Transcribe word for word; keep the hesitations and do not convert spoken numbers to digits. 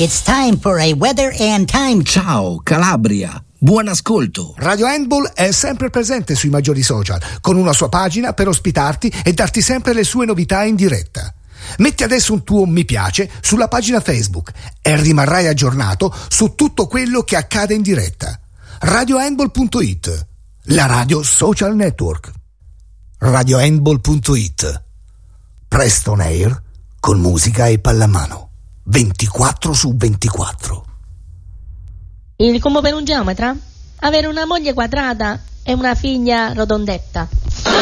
It's time for a weather and time. Ciao Calabria, buon ascolto. Radio Handball è sempre presente sui maggiori social, con una sua pagina per ospitarti e darti sempre le sue novità in diretta. Metti adesso un tuo mi piace sulla pagina Facebook e rimarrai aggiornato su tutto quello che accade in diretta. radio handball punto it, la radio social network. radio handball punto it. Presto on air con musica e pallamano. ventiquattro su ventiquattro. Il combo per un geometra? Avere una moglie quadrata e una figlia rodondetta.